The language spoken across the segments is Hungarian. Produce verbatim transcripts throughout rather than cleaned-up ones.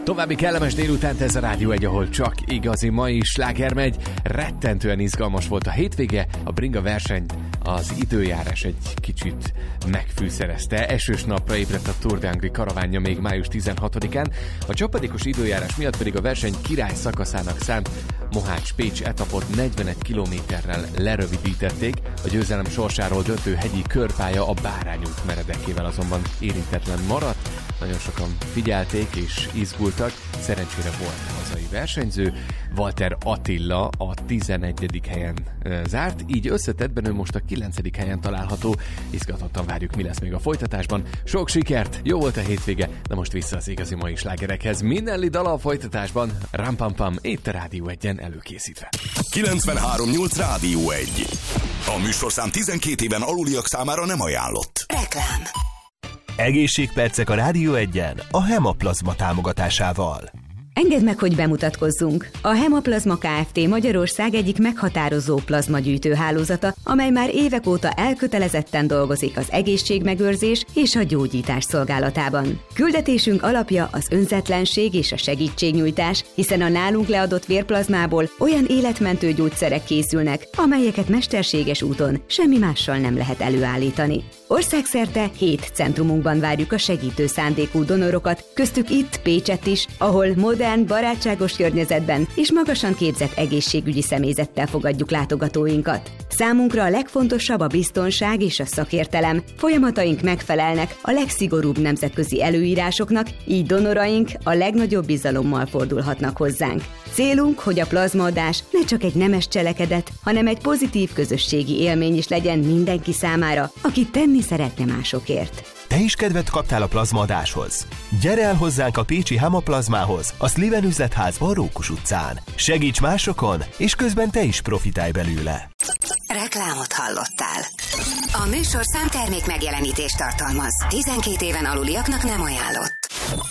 További kellemes délutánt ez a Rádió egy, ahol csak igazi mai sláger megy. Rettentően izgalmas volt a hétvége, a bringa verseny, az időjárás egy kicsit megfűszerezte. Esős napra ébredt a Tour de Hungary karavánja még május tizenhatodikán, a csapadékos időjárás miatt pedig a verseny király szakaszának szánt Mohács-Pécs etapot negyvenegy kilométerrel lerövidítették, a győzelem sorsáról döntő hegyi körpálya a bárányút meredekével azonban érintetlen maradt. Nagyon sokan figyelték és izgultak, szerencsére volt hazai versenyző. Walter Attila a tizenegyedik helyen e, zárt, így összetettben ő most a kilencedik helyen található. Izgatottan várjuk, mi lesz még a folytatásban. Sok sikert, jó volt a hétvége, de most vissza az igazi mai slágerekhez. Minden dala a folytatásban, Rampampam, itt a Rádió egyen előkészítve. kilencvenhárom nyolc Rádió egy. A műsorszám tizenkét éven aluliak számára nem ajánlott. Reklám. Egészségpercek a Rádió egyen a Hemaplazma támogatásával. Engedd meg, hogy bemutatkozzunk. A Hemaplazma Kft. Magyarország egyik meghatározó plazmagyűjtő hálózata, amely már évek óta elkötelezetten dolgozik az egészségmegőrzés és a gyógyítás szolgálatában. Küldetésünk alapja az önzetlenség és a segítségnyújtás, hiszen a nálunk leadott vérplazmából olyan életmentő gyógyszerek készülnek, amelyeket mesterséges úton semmi mással nem lehet előállítani. Országszerte hét centrumunkban várjuk a segítő szándékú donorokat, köztük itt Pécsett is, ahol modern, barátságos környezetben és magasan képzett egészségügyi személyzettel fogadjuk látogatóinkat. Számunkra a legfontosabb a biztonság és a szakértelem. Folyamataink megfelelnek a legszigorúbb nemzetközi előírásoknak, így donoraink a legnagyobb bizalommal fordulhatnak hozzánk. Célunk, hogy a plazmaadás ne csak egy nemes cselekedet, hanem egy pozitív közösségi élmény is legyen mindenki számára, aki tenni szeretne másokért. Te is kedvet kaptál a plazmaadáshoz? Gyere el hozzánk a pécsi Hemaplazmához, a Sliven üzletházban Rókus utcán. Segíts másokon, és közben te is profitálj belőle. Reklámot hallottál. A műsorszám termék megjelenítést tartalmaz. tizenkét éven aluliaknak nem ajánlott.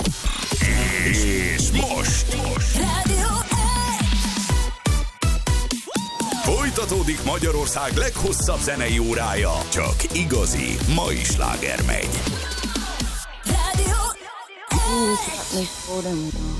És most, most. Rádió Folytatódik Magyarország leghosszabb zenei órája. Csak igazi mai sláger megy. Rádió